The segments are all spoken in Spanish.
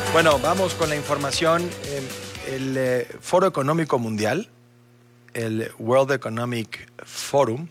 Bueno, vamos con la información. El Foro Económico Mundial, el World Economic Forum,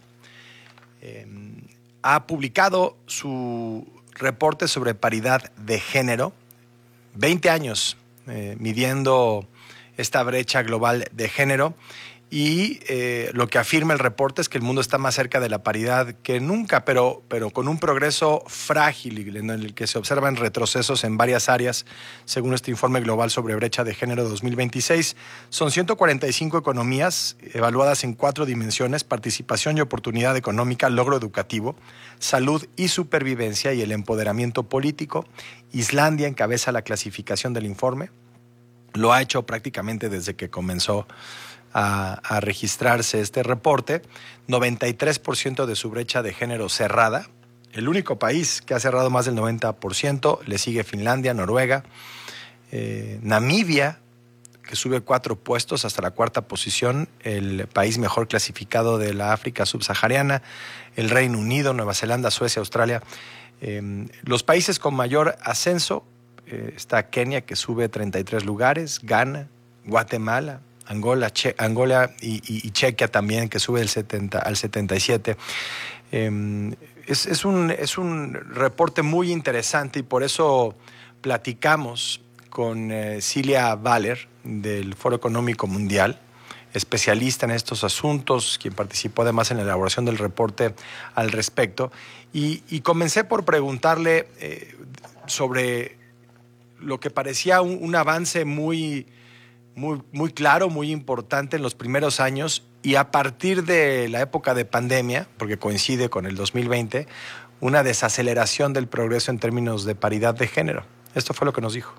ha publicado su reporte sobre paridad de género. 20 años midiendo esta brecha global de género. Y lo que afirma el reporte es que el mundo está más cerca de la paridad que nunca, pero con un progreso frágil en el que se observan retrocesos en varias áreas, según este informe global sobre brecha de género 2026. Son 145 economías evaluadas en 4 dimensiones: participación y oportunidad económica, logro educativo, salud y supervivencia y el empoderamiento político. Islandia encabeza la clasificación del informe. Lo ha hecho prácticamente desde que comenzó a registrarse este reporte. 93% de su brecha de género cerrada. El único país que ha cerrado más del 90%. Le sigue Finlandia, Noruega, Namibia, que sube 4 puestos hasta la 4ª posición, el país mejor clasificado de la África subsahariana, el Reino Unido, Nueva Zelanda, Suecia, Australia. Los países con mayor ascenso, está Kenia, que sube 33 lugares, Ghana, Guatemala, Angola y Chequia también, que sube del 70 al 77. Es un reporte muy interesante y por eso platicamos con Cilia Baller del Foro Económico Mundial, especialista en estos asuntos, quien participó además en la elaboración del reporte al respecto. Y comencé por preguntarle sobre lo que parecía un avance muy claro, muy importante en los primeros años, y a partir de la época de pandemia, porque coincide con el 2020, una desaceleración del progreso en términos de paridad de género. Esto fue lo que nos dijo.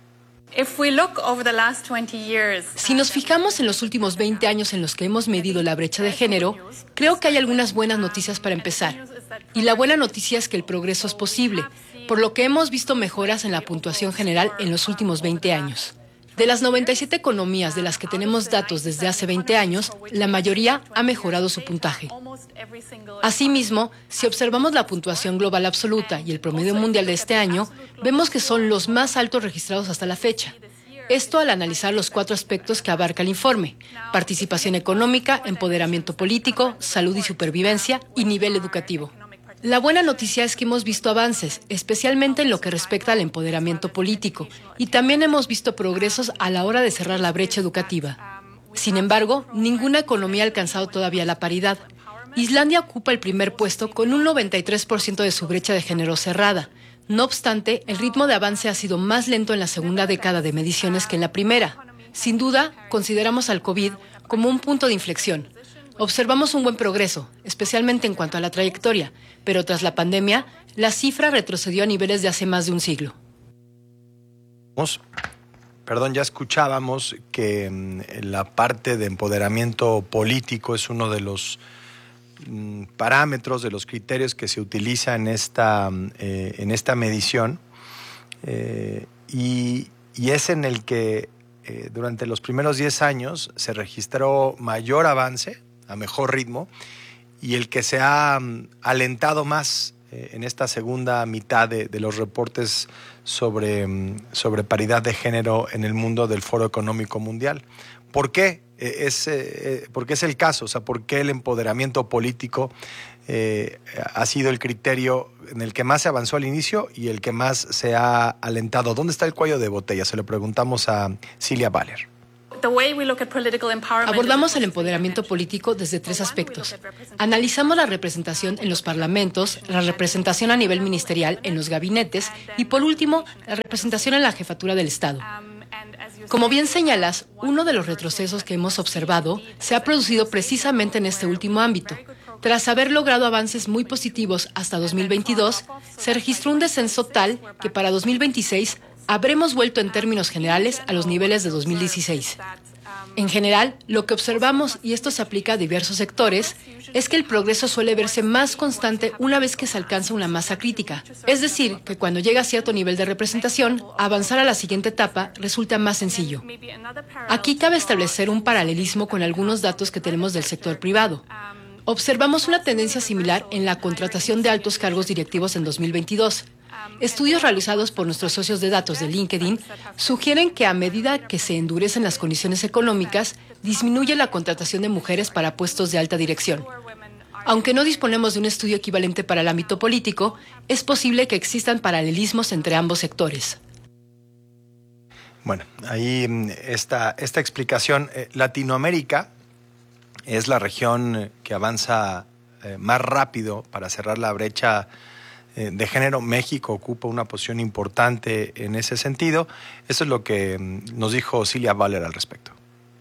Si nos fijamos en los últimos 20 años en los que hemos medido la brecha de género, creo que hay algunas buenas noticias para empezar. Y la buena noticia es que el progreso es posible, por lo que hemos visto mejoras en la puntuación general en los últimos 20 años. De las 97 economías de las que tenemos datos desde hace 20 años, la mayoría ha mejorado su puntaje. Asimismo, si observamos la puntuación global absoluta y el promedio mundial de este año, vemos que son los más altos registrados hasta la fecha. Esto al analizar los 4 aspectos que abarca el informe: participación económica, empoderamiento político, salud y supervivencia y nivel educativo. La buena noticia es que hemos visto avances, especialmente en lo que respecta al empoderamiento político, y también hemos visto progresos a la hora de cerrar la brecha educativa. Sin embargo, ninguna economía ha alcanzado todavía la paridad. Islandia ocupa el primer puesto con un 93% de su brecha de género cerrada. No obstante, el ritmo de avance ha sido más lento en la segunda década de mediciones que en la primera. Sin duda, consideramos al COVID como un punto de inflexión. Observamos un buen progreso, especialmente en cuanto a la trayectoria, pero tras la pandemia, la cifra retrocedió a niveles de hace más de un siglo. Ya escuchábamos que la parte de empoderamiento político es uno de los parámetros, de los criterios que se utiliza en esta medición, y es en el que durante los primeros 10 años se registró mayor avance, a mejor ritmo, y el que se ha alentado más en esta segunda mitad de los reportes sobre paridad de género en el mundo del Foro Económico Mundial. ¿Por qué? Porque es el caso, o sea, ¿por qué el empoderamiento político ha sido el criterio en el que más se avanzó al inicio y el que más se ha alentado? ¿Dónde está el cuello de botella? Se lo preguntamos a Cilia Baller. Abordamos el empoderamiento político desde 3 aspectos. Analizamos la representación en los parlamentos, la representación a nivel ministerial en los gabinetes y, por último, la representación en la jefatura del Estado. Como bien señalas, uno de los retrocesos que hemos observado se ha producido precisamente en este último ámbito. Tras haber logrado avances muy positivos hasta 2022, se registró un descenso tal que para 2026 habremos vuelto en términos generales a los niveles de 2016. En general, lo que observamos, y esto se aplica a diversos sectores, es que el progreso suele verse más constante una vez que se alcanza una masa crítica. Es decir, que cuando llega a cierto nivel de representación, avanzar a la siguiente etapa resulta más sencillo. Aquí cabe establecer un paralelismo con algunos datos que tenemos del sector privado. Observamos una tendencia similar en la contratación de altos cargos directivos en 2022. Estudios realizados por nuestros socios de datos de LinkedIn sugieren que a medida que se endurecen las condiciones económicas, disminuye la contratación de mujeres para puestos de alta dirección. Aunque no disponemos de un estudio equivalente para el ámbito político, es posible que existan paralelismos entre ambos sectores. Bueno, ahí esta explicación. Latinoamérica es la región que avanza más rápido para cerrar la brecha de género. México ocupa una posición importante en ese sentido. Eso es lo que nos dijo Cilia Baller al respecto.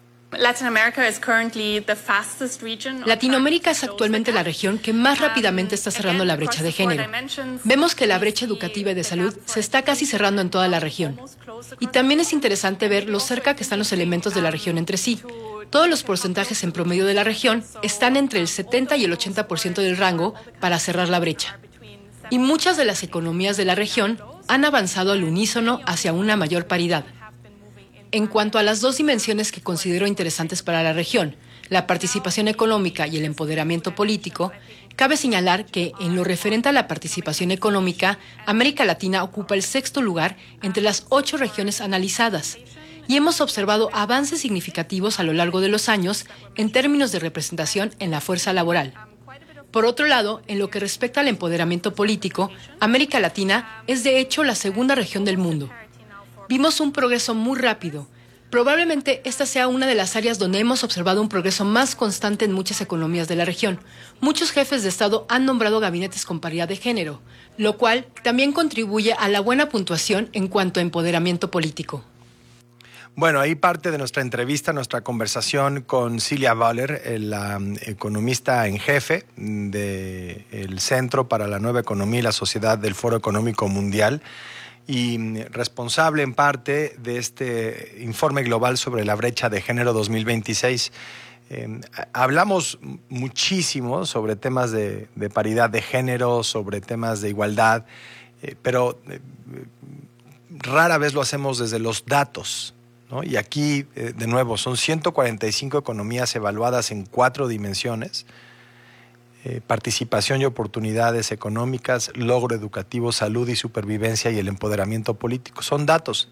Latinoamérica es actualmente la región que más rápidamente está cerrando la brecha de género. Vemos que la brecha educativa y de salud se está casi cerrando en toda la región. Y también es interesante ver lo cerca que están los elementos de la región entre sí. Todos los porcentajes en promedio de la región están entre el 70 y el 80% del rango para cerrar la brecha. Y muchas de las economías de la región han avanzado al unísono hacia una mayor paridad. En cuanto a las dos dimensiones que considero interesantes para la región, la participación económica y el empoderamiento político, cabe señalar que, en lo referente a la participación económica, América Latina ocupa el 6º lugar entre las 8 regiones analizadas, y hemos observado avances significativos a lo largo de los años en términos de representación en la fuerza laboral. Por otro lado, en lo que respecta al empoderamiento político, América Latina es de hecho la segunda región del mundo. Vimos un progreso muy rápido. Probablemente esta sea una de las áreas donde hemos observado un progreso más constante en muchas economías de la región. Muchos jefes de Estado han nombrado gabinetes con paridad de género, lo cual también contribuye a la buena puntuación en cuanto a empoderamiento político. Bueno, ahí parte de nuestra entrevista, nuestra conversación con Cilia Baller, la economista en jefe del Centro para la Nueva Economía y la Sociedad del Foro Económico Mundial, y responsable en parte de este informe global sobre la brecha de género 2026. Hablamos muchísimo sobre temas de paridad de género, sobre temas de igualdad, pero rara vez lo hacemos desde los datos, ¿no? Y aquí, de nuevo, son 145 economías evaluadas en 4 dimensiones. Participación y oportunidades económicas, logro educativo, salud y supervivencia y el empoderamiento político. Son datos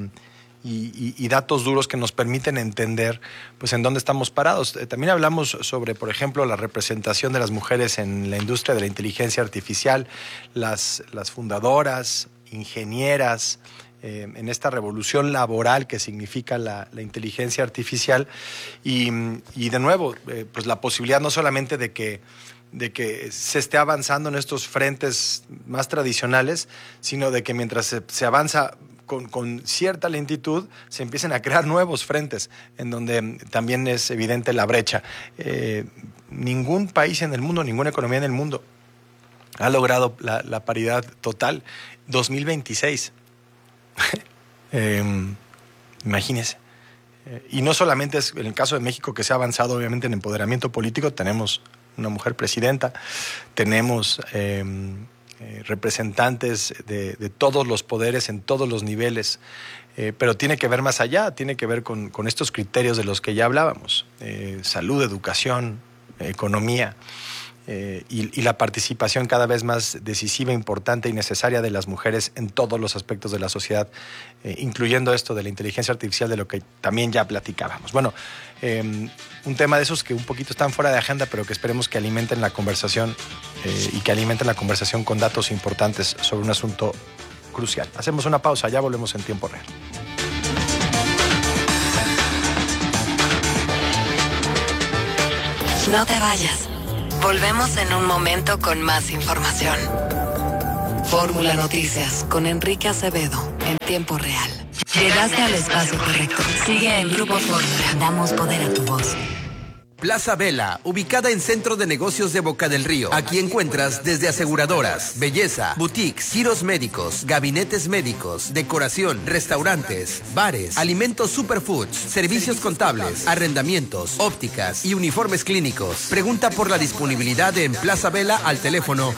y datos duros que nos permiten entender pues, en dónde estamos parados. También hablamos sobre, por ejemplo, la representación de las mujeres en la industria de la inteligencia artificial, las fundadoras, ingenieras, en esta revolución laboral que significa la inteligencia artificial y de nuevo, pues la posibilidad no solamente de que se esté avanzando en estos frentes más tradicionales, sino de que mientras se avanza con cierta lentitud, se empiecen a crear nuevos frentes en donde también es evidente la brecha. Ningún país en el mundo, ninguna economía en el mundo ha logrado la paridad total 2026. Imagínense. Y no solamente es en el caso de México que se ha avanzado obviamente en empoderamiento político, tenemos una mujer presidenta, tenemos representantes de todos los poderes en todos los niveles, pero tiene que ver más allá, tiene que ver con estos criterios de los que ya hablábamos, salud, educación, economía. Y la participación cada vez más decisiva, importante y necesaria de las mujeres en todos los aspectos de la sociedad, incluyendo esto de la inteligencia artificial, de lo que también ya platicábamos. Bueno, un tema de esos que un poquito están fuera de agenda, pero que esperemos que alimenten la conversación y que alimenten la conversación con datos importantes sobre un asunto crucial. Hacemos una pausa, ya volvemos en tiempo real. No te vayas. Volvemos en un momento con más información. Fórmula Noticias con Enrique Acevedo en tiempo real. Llegaste al espacio correcto. Sigue en Grupo Fórmula. Damos poder a tu voz. Plaza Vela, ubicada en Centro de Negocios de Boca del Río. Aquí encuentras desde aseguradoras, belleza, boutiques, giros médicos, gabinetes médicos, decoración, restaurantes, bares, alimentos superfoods, servicios contables, arrendamientos, ópticas y uniformes clínicos. Pregunta por la disponibilidad en Plaza Vela al teléfono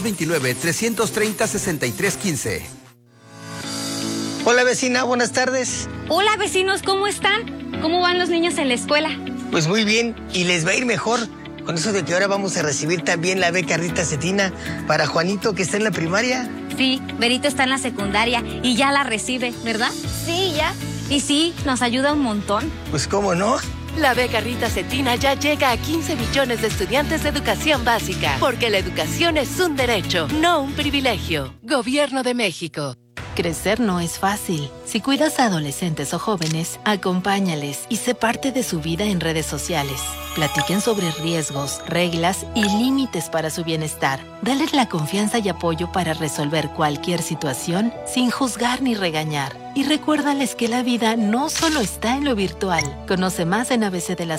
229-330-6315. Hola vecina, buenas tardes. Hola vecinos, ¿cómo están? ¿Cómo van los niños en la escuela? Pues muy bien, y les va a ir mejor con eso de que ahora vamos a recibir también la beca Rita Cetina para Juanito, que está en la primaria. Sí, Berito está en la secundaria y ya la recibe, ¿verdad? Sí, ya. Y sí, nos ayuda un montón. Pues cómo no. La beca Rita Cetina ya llega a 15 millones de estudiantes de educación básica, porque la educación es un derecho, no un privilegio. Gobierno de México. Crecer no es fácil. Si cuidas a adolescentes o jóvenes, acompáñales y sé parte de su vida en redes sociales. Platiquen sobre riesgos, reglas y límites para su bienestar. Dales la confianza y apoyo para resolver cualquier situación sin juzgar ni regañar. Y recuérdales que la vida no solo está en lo virtual. Conoce más en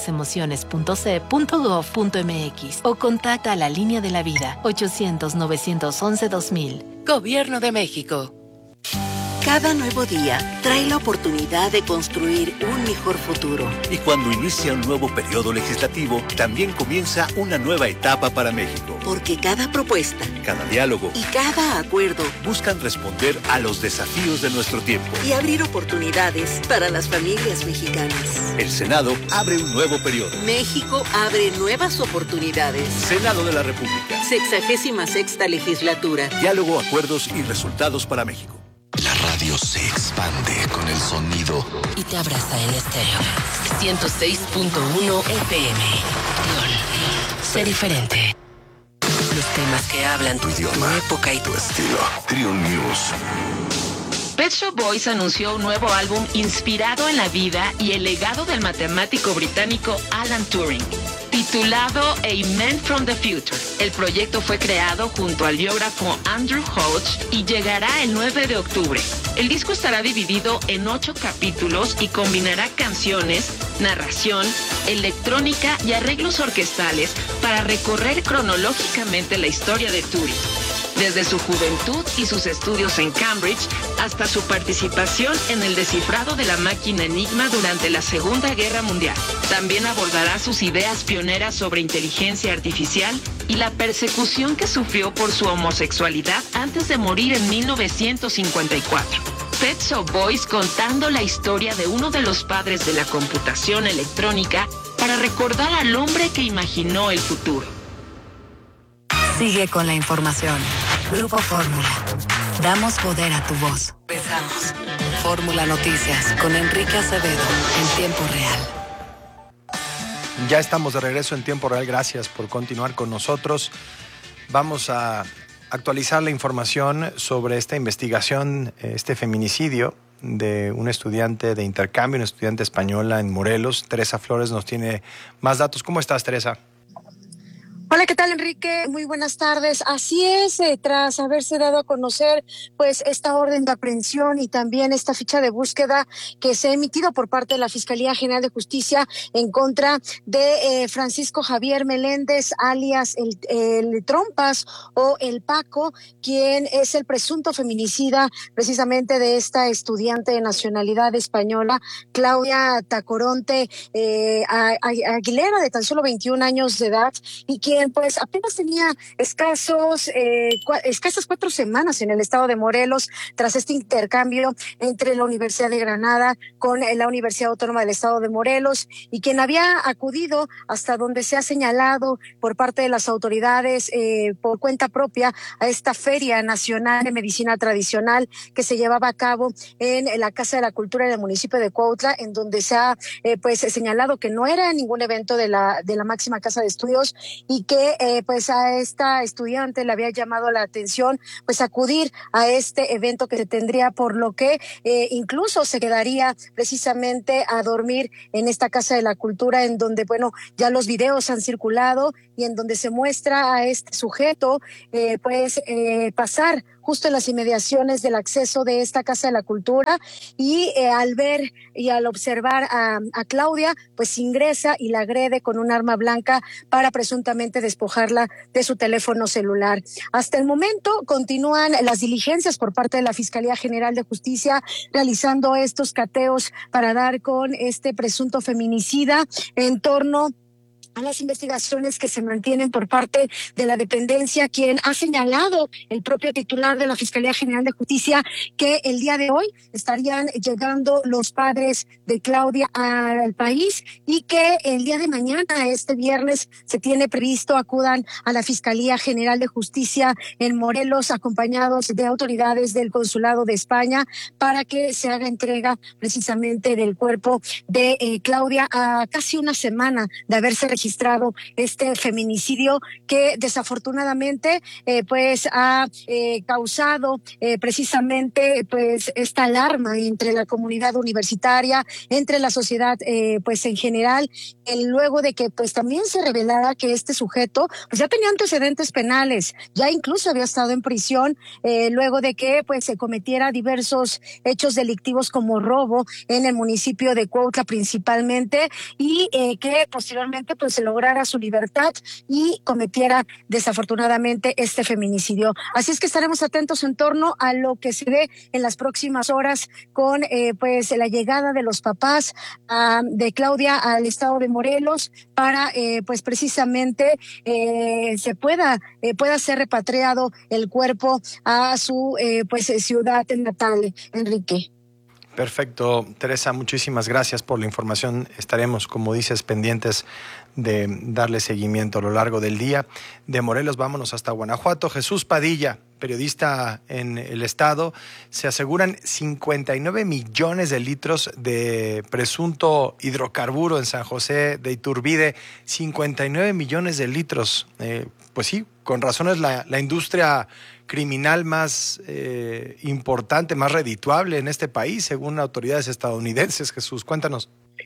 abcdelasemociones.ce.gov.mx o contacta a la Línea de la Vida 800-911-2000. Gobierno de México. Cada nuevo día trae la oportunidad de construir un mejor futuro. Y cuando inicia un nuevo periodo legislativo, también comienza una nueva etapa para México. Porque cada propuesta, cada diálogo y cada acuerdo buscan responder a los desafíos de nuestro tiempo y abrir oportunidades para las familias mexicanas. El Senado abre un nuevo periodo. México abre nuevas oportunidades. Senado de la República. 66ª legislatura. Diálogo, acuerdos y resultados para México. La radio se expande con el sonido y te abraza en estéreo. 106.1 FM. Sé diferente. Los temas que hablan tu idioma, tu época y tu estilo. Trio News. Pet Shop Boys anunció un nuevo álbum inspirado en la vida y el legado del matemático británico Alan Turing, titulado A Man from the Future. El proyecto fue creado junto al biógrafo Andrew Hodge y llegará el 9 de octubre. El disco estará dividido en 8 capítulos y combinará canciones, narración, electrónica y arreglos orquestales para recorrer cronológicamente la historia de Turing. Desde su juventud y sus estudios en Cambridge hasta su participación en el descifrado de la máquina Enigma durante la Segunda Guerra Mundial. También abordará sus ideas pioneras sobre inteligencia artificial y la persecución que sufrió por su homosexualidad antes de morir en 1954. Pet Shop Boys contando la historia de uno de los padres de la computación electrónica para recordar al hombre que imaginó el futuro. Sigue con la información. Grupo Fórmula. Damos poder a tu voz. Empezamos. Fórmula Noticias con Enrique Acevedo en tiempo real. Ya estamos de regreso en tiempo real. Gracias por continuar con nosotros. Vamos a actualizar la información sobre esta investigación, este feminicidio de un estudiante de intercambio, una estudiante española en Morelos. Teresa Flores nos tiene más datos. ¿Cómo estás, Teresa? Hola, ¿qué tal, Enrique? Muy buenas tardes. Así es, tras haberse dado a conocer pues esta orden de aprehensión y también esta ficha de búsqueda que se ha emitido por parte de la Fiscalía General de Justicia en contra de Francisco Javier Meléndez, alias el Trompas o el Paco, quien es el presunto feminicida precisamente de esta estudiante de nacionalidad española, Claudia Tacoronte Aguilera, de tan solo 21 años de edad, y quien pues apenas tenía escasas 4 semanas en el estado de Morelos tras este intercambio entre la Universidad de Granada con la Universidad Autónoma del Estado de Morelos, y quien había acudido hasta donde se ha señalado por parte de las autoridades por cuenta propia a esta Feria Nacional de Medicina Tradicional que se llevaba a cabo en la Casa de la Cultura del municipio de Cuautla, en donde se ha pues señalado que no era ningún evento de la máxima casa de estudios, y que pues a esta estudiante le había llamado la atención pues acudir a este evento que se tendría, por lo que incluso se quedaría precisamente a dormir en esta Casa de la Cultura, en donde bueno, ya los videos han circulado y en donde se muestra a este sujeto pasar justo en las inmediaciones del acceso de esta Casa de la Cultura, y al ver y al observar a Claudia, pues ingresa y la agrede con un arma blanca para presuntamente despojarla de su teléfono celular. Hasta el momento continúan las diligencias por parte de la Fiscalía General de Justicia realizando estos cateos para dar con este presunto feminicida en torno a las investigaciones que se mantienen por parte de la dependencia, quien ha señalado el propio titular de la Fiscalía General de Justicia que el día de hoy estarían llegando los padres de Claudia al país y que el día de mañana, este viernes, se tiene previsto acudan a la Fiscalía General de Justicia en Morelos, acompañados de autoridades del Consulado de España, para que se haga entrega precisamente del cuerpo de Claudia a casi una semana de haberse registrado este feminicidio que desafortunadamente pues ha causado precisamente pues esta alarma entre la comunidad universitaria, entre la sociedad pues en general, luego de que pues también se revelara que este sujeto pues ya tenía antecedentes penales, ya incluso había estado en prisión luego de que pues se cometiera diversos hechos delictivos como robo en el municipio de Cuautla principalmente, y que posteriormente pues se lograra su libertad y cometiera desafortunadamente este feminicidio. Así es que estaremos atentos en torno a lo que se dé en las próximas horas con pues la llegada de los papás de Claudia al estado de Morelos para pues precisamente pueda ser repatriado el cuerpo a su pues ciudad natal, Enrique. Perfecto, Teresa, muchísimas gracias por la información. Estaremos, como dices, pendientes de darle seguimiento a lo largo del día. De Morelos vámonos hasta Guanajuato. Jesús Padilla, periodista en el estado, se aseguran 59 millones de litros de presunto hidrocarburo en San José de Iturbide. 59 millones de litros. Pues sí, con razón es la industria criminal más importante, más redituable en este país, según autoridades estadounidenses. Jesús, cuéntanos.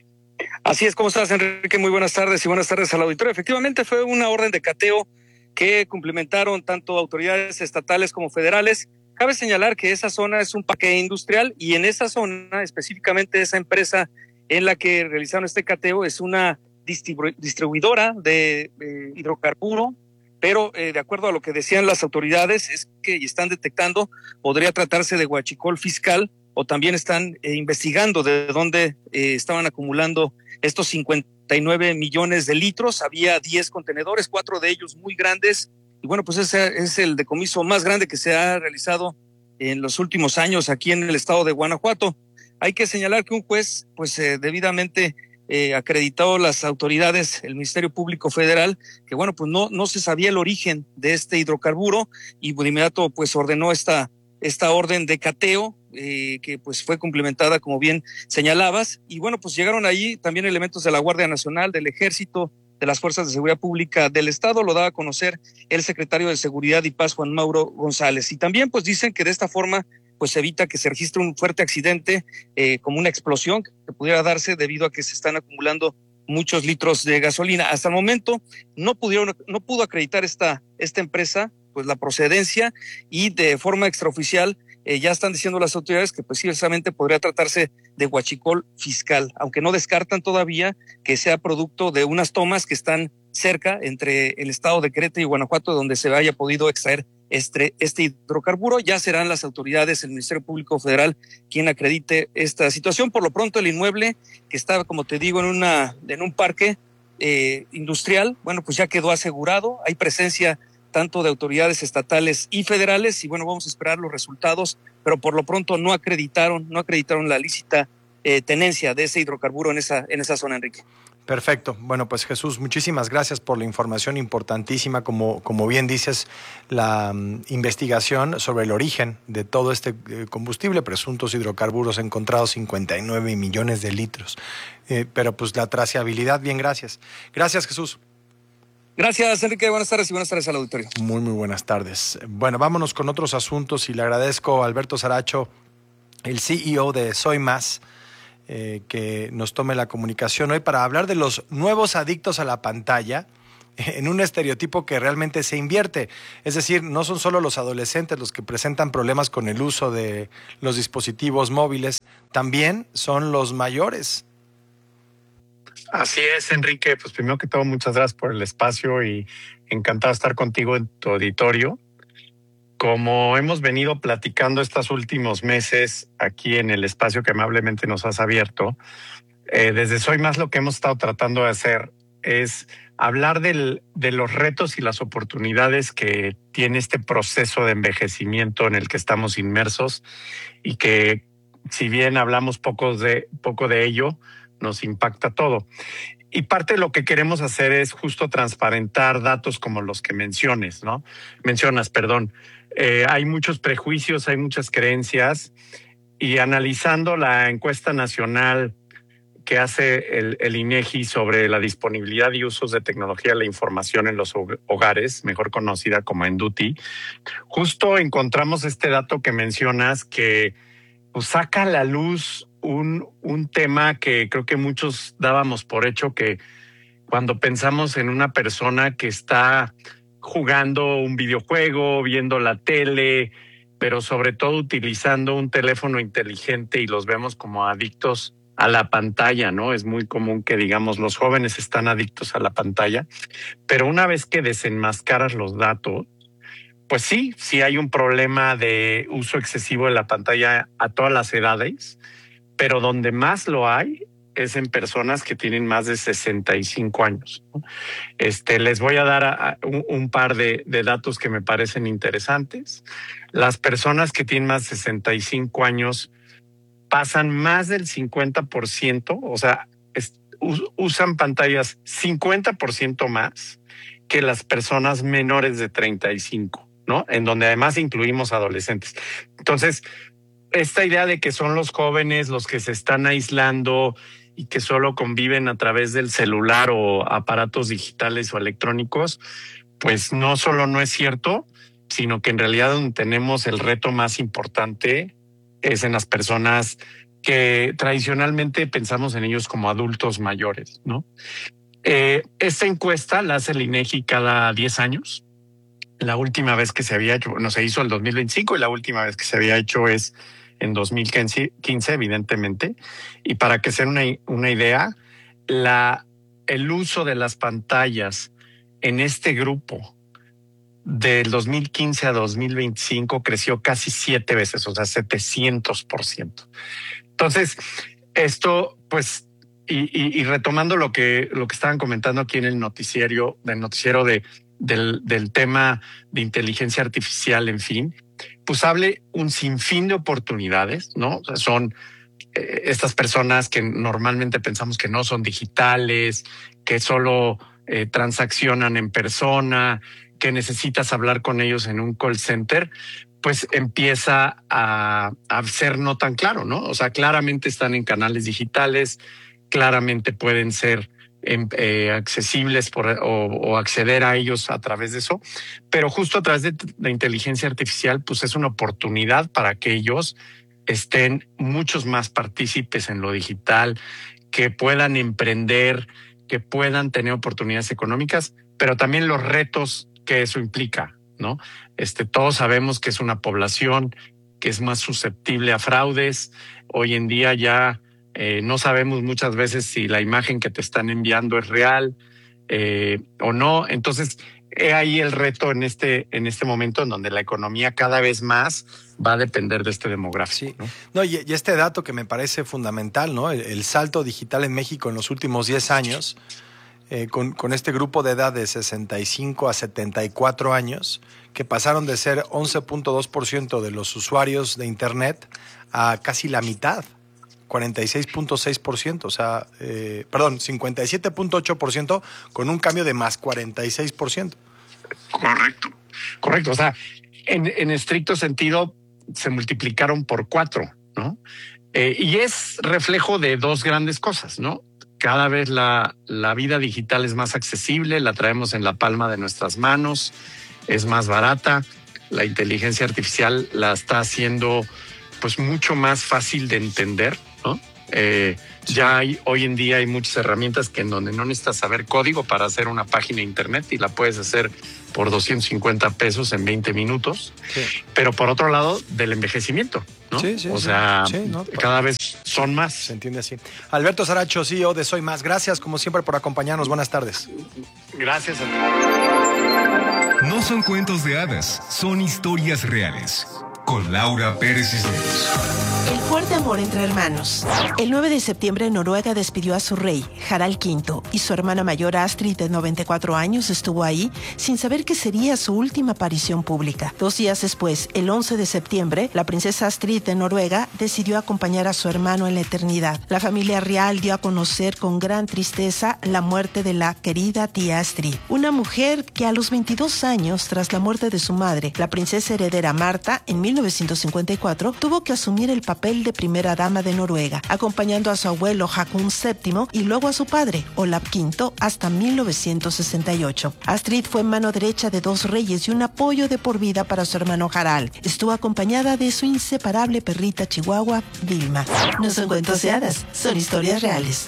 Así es, ¿cómo estás, Enrique? Muy buenas tardes y buenas tardes al auditorio. Efectivamente, fue una orden de cateo que cumplimentaron tanto autoridades estatales como federales. Cabe señalar que esa zona es un parque industrial y en esa zona, específicamente esa empresa en la que realizaron este cateo, es una distribuidora de hidrocarburo, pero de acuerdo a lo que decían las autoridades, es que están detectando, podría tratarse de huachicol fiscal, o también están investigando de dónde estaban acumulando estos 59 millones de litros. Había 10 contenedores, 4 de ellos muy grandes, y bueno, pues ese es el decomiso más grande que se ha realizado en los últimos años aquí en el estado de Guanajuato. Hay que señalar que un juez, pues debidamente acreditado las autoridades, el Ministerio Público Federal, que bueno, pues no se sabía el origen de este hidrocarburo, y de inmediato pues ordenó esta orden de cateo, que pues fue cumplimentada, como bien señalabas, y bueno, pues llegaron allí también elementos de la Guardia Nacional, del Ejército, de las Fuerzas de Seguridad Pública del Estado. Lo daba a conocer el secretario de Seguridad y Paz, Juan Mauro González, y también pues dicen que de esta forma pues evita que se registre un fuerte accidente, como una explosión que pudiera darse debido a que se están acumulando muchos litros de gasolina. Hasta el momento no pudo acreditar esta empresa pues la procedencia, y de forma extraoficial ya están diciendo las autoridades que pues precisamente podría tratarse de huachicol fiscal, aunque no descartan todavía que sea producto de unas tomas que están cerca entre el estado de Querétaro y Guanajuato, donde se haya podido extraer este hidrocarburo. Ya serán las autoridades, el Ministerio Público Federal, quien acredite esta situación. Por lo pronto, el inmueble, que estaba, como te digo, en un parque industrial, bueno, pues ya quedó asegurado. Hay presencia tanto de autoridades estatales y federales, y bueno, vamos a esperar los resultados, pero por lo pronto no acreditaron la lícita tenencia de ese hidrocarburo en esa zona, Enrique. Perfecto. Bueno, pues Jesús, muchísimas gracias por la información importantísima. Como bien dices, la investigación sobre el origen de todo este combustible, presuntos hidrocarburos encontrados, 59 millones de litros. Pero pues la trazabilidad, bien, gracias. Gracias, Jesús. Gracias, Enrique. Buenas tardes y buenas tardes al auditorio. Muy buenas tardes. Bueno, vámonos con otros asuntos, y le agradezco a Alberto Saracho, el CEO de Soy Más, que nos tome la comunicación hoy para hablar de los nuevos adictos a la pantalla, en un estereotipo que realmente se invierte. Es decir, no son solo los adolescentes los que presentan problemas con el uso de los dispositivos móviles, también son los mayores. Así es, Enrique. Pues primero que todo, muchas gracias por el espacio y encantado de estar contigo en tu auditorio. Como hemos venido platicando estos últimos meses aquí en el espacio que amablemente nos has abierto, desde Soy Más lo que hemos estado tratando de hacer es hablar de los retos y las oportunidades que tiene este proceso de envejecimiento en el que estamos inmersos y que, si bien hablamos poco de ello, nos impacta todo. Y parte de lo que queremos hacer es justo transparentar datos como los que mencionas. Hay muchos prejuicios, hay muchas creencias, y analizando la encuesta nacional que hace el INEGI sobre la disponibilidad y usos de tecnología de la información en los hogares, mejor conocida como ENDUTI, justo encontramos este dato que mencionas que pues, saca a la luz un tema que creo que muchos dábamos por hecho, que cuando pensamos en una persona que está jugando un videojuego, viendo la tele, pero sobre todo utilizando un teléfono inteligente, y los vemos como adictos a la pantalla, ¿no? Es muy común que digamos los jóvenes están adictos a la pantalla, pero una vez que desenmascaras los datos, pues sí hay un problema de uso excesivo de la pantalla a todas las edades, pero donde más lo hay es en personas que tienen más de 65 años. Les voy a dar un par de datos que me parecen interesantes. Las personas que tienen más de 65 años pasan más del 50%, o sea, usan pantallas 50% más que las personas menores de 35, ¿no? En donde además incluimos adolescentes. Entonces, esta idea de que son los jóvenes los que se están aislando y que solo conviven a través del celular o aparatos digitales o electrónicos, pues no solo no es cierto, sino que en realidad donde tenemos el reto más importante es en las personas que tradicionalmente pensamos en ellos como adultos mayores, ¿no? Esta encuesta la hace el INEGI cada 10 años. La última vez que se había hecho, se hizo el 2025 y la última vez que se había hecho es en 2015, evidentemente. Y para que sea una idea, el uso de las pantallas en este grupo del 2015 a 2025 creció casi 7 veces, o sea, 700%. Entonces, esto, pues, y retomando lo que estaban comentando aquí en el noticiero del tema de inteligencia artificial, en fin, pues hable un sinfín de oportunidades, ¿no? O sea, son estas personas que normalmente pensamos que no son digitales, que solo transaccionan en persona, que necesitas hablar con ellos en un call center, pues empieza a ser no tan claro, ¿no? O sea, claramente están en canales digitales, claramente pueden ser accesibles o acceder a ellos a través de eso, pero justo a través de la inteligencia artificial, pues es una oportunidad para que ellos estén muchos más partícipes en lo digital, que puedan emprender, que puedan tener oportunidades económicas, pero también los retos que eso implica, ¿no? Todos sabemos que es una población que es más susceptible a fraudes. Hoy en día ya no sabemos muchas veces si la imagen que te están enviando es real o no. Entonces, he ahí el reto en este momento en donde la economía cada vez más va a depender de este demográfico. Sí. ¿No? Y este dato que me parece fundamental, ¿no? El salto digital en México en los últimos 10 años, con este grupo de edad de 65 a 74 años, que pasaron de ser 11.2% de los usuarios de Internet a casi la mitad, 46.6%, o sea, 57.8%, con un cambio de más 46%. Correcto. O sea, en estricto sentido, se multiplicaron por 4, ¿no? Y es reflejo de dos grandes cosas, ¿no? Cada vez la vida digital es más accesible, la traemos en la palma de nuestras manos, es más barata, la inteligencia artificial la está haciendo pues mucho más fácil de entender, ¿no? Ya hoy en día hay muchas herramientas que en donde no necesitas saber código para hacer una página de internet y la puedes hacer por 250 pesos en 20 minutos. Sí. Pero por otro lado, del envejecimiento, ¿no? Sí, o sea, cada vez son más. Se entiende así. Alberto Saracho, CEO de Soy Más. Gracias, como siempre, por acompañarnos. Buenas tardes. Gracias. No son cuentos de hadas, son historias reales. Con Laura Pérez Cisneros. El fuerte amor entre hermanos. El 9 de septiembre Noruega despidió a su rey, Harald V, y su hermana mayor Astrid, de 94 años, estuvo ahí sin saber que sería su última aparición pública. 2 días después, el 11 de septiembre, la princesa Astrid de Noruega decidió acompañar a su hermano en la eternidad. La familia real dio a conocer con gran tristeza la muerte de la querida tía Astrid, una mujer que a los 22 años, tras la muerte de su madre, la princesa heredera Marta, en 1954, tuvo que asumir el papel de primera dama de Noruega, acompañando a su abuelo Haakon VII y luego a su padre, Olav V, hasta 1968. Astrid fue mano derecha de 2 reyes y un apoyo de por vida para su hermano Harald. Estuvo acompañada de su inseparable perrita chihuahua, Vilma. No son cuentos de hadas, son historias reales.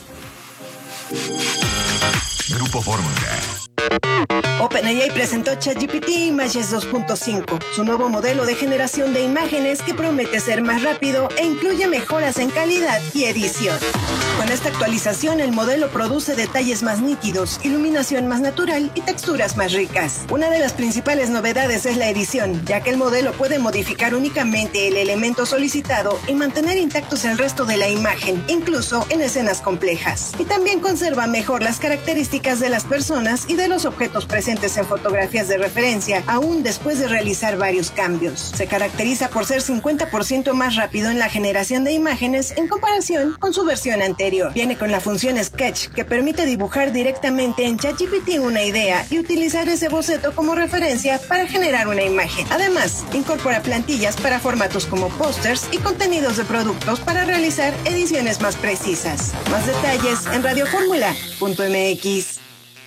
Grupo Fórmula. OpenAI presentó ChatGPT Images 2.5, su nuevo modelo de generación de imágenes que promete ser más rápido e incluye mejoras en calidad y edición. Con esta actualización, el modelo produce detalles más nítidos, iluminación más natural y texturas más ricas. Una de las principales novedades es la edición, ya que el modelo puede modificar únicamente el elemento solicitado y mantener intactos el resto de la imagen, incluso en escenas complejas. Y también conserva mejor las características de las personas y de los objetos presentes en fotografías de referencia, aún después de realizar varios cambios. Se caracteriza por ser 50% más rápido en la generación de imágenes en comparación con su versión anterior. Viene con la función Sketch, que permite dibujar directamente en ChatGPT una idea y utilizar ese boceto como referencia para generar una imagen. Además, incorpora plantillas para formatos como pósters y contenidos de productos para realizar ediciones más precisas. Más detalles en radioformula.mx.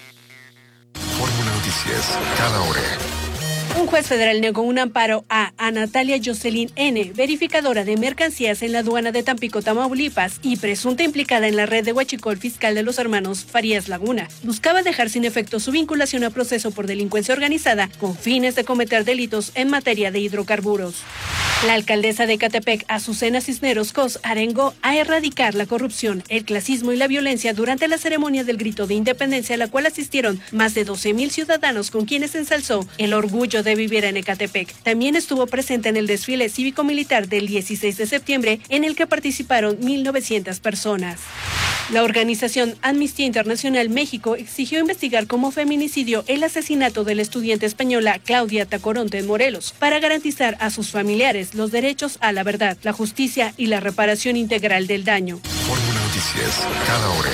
Fórmula Noticias, cada hora. Un juez federal negó un amparo a Natalia Jocelyn N., verificadora de mercancías en la aduana de Tampico, Tamaulipas, y presunta implicada en la red de huachicol fiscal de los hermanos Farías Laguna. Buscaba dejar sin efecto su vinculación a proceso por delincuencia organizada con fines de cometer delitos en materia de hidrocarburos. La alcaldesa de Ecatepec, Azucena Cisneros Cos, arengó a erradicar la corrupción, el clasismo y la violencia durante la ceremonia del Grito de Independencia, a la cual asistieron más de 12,000 ciudadanos, con quienes ensalzó el orgullo de vivir en Ecatepec. También estuvo presente en el desfile cívico-militar del 16 de septiembre, en el que participaron 1,900 personas. La organización Amnistía Internacional México exigió investigar como feminicidio el asesinato de la estudiante española Claudia Tacoronte en Morelos, para garantizar a sus familiares los derechos a la verdad, la justicia y la reparación integral del daño. Fórmula Noticias, cada hora.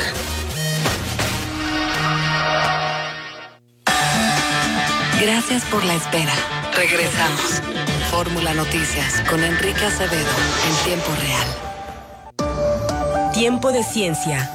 Gracias por la espera. Regresamos. Fórmula Noticias con Enrique Acevedo en tiempo real. Tiempo de ciencia.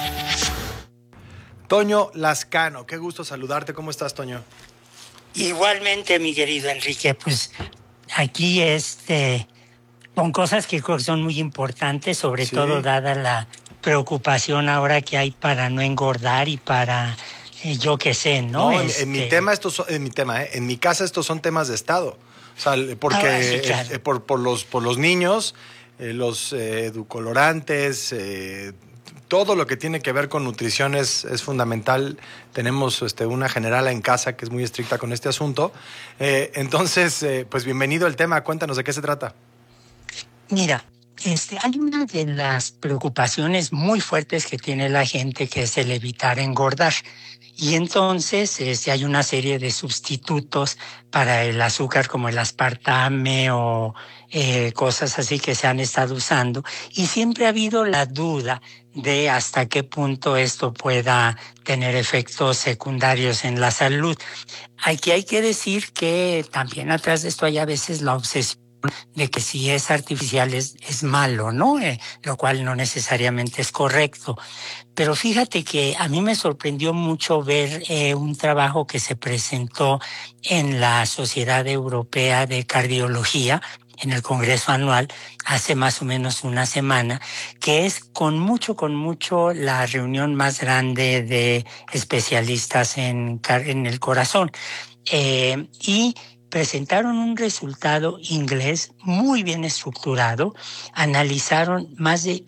Toño Lascano, qué gusto saludarte. ¿Cómo estás, Toño? Igualmente, mi querido Enrique, pues aquí con cosas que creo que son muy importantes, sobre todo dada la preocupación ahora que hay para no engordar y para yo qué sé, ¿no? En mi tema, en mi casa estos son temas de Estado. O sea, porque sí, claro. por los niños, los edulcorantes, todo lo que tiene que ver con nutrición es fundamental. Tenemos una generala en casa que es muy estricta con este asunto. Entonces, pues bienvenido al tema. Cuéntanos de qué se trata. Mira, hay una de las preocupaciones muy fuertes que tiene la gente, que es el evitar engordar. Y entonces hay una serie de sustitutos para el azúcar, como el aspartame o cosas así que se han estado usando. Y siempre ha habido la duda de hasta qué punto esto pueda tener efectos secundarios en la salud. Aquí hay que decir que también atrás de esto hay a veces la obsesión de que si es artificial es malo, ¿no? Lo cual no necesariamente es correcto. Pero fíjate que a mí me sorprendió mucho ver un trabajo que se presentó en la Sociedad Europea de Cardiología, en el Congreso Anual, hace más o menos una semana, que es con mucho la reunión más grande de especialistas en el corazón. Y presentaron un resultado inglés muy bien estructurado, analizaron más de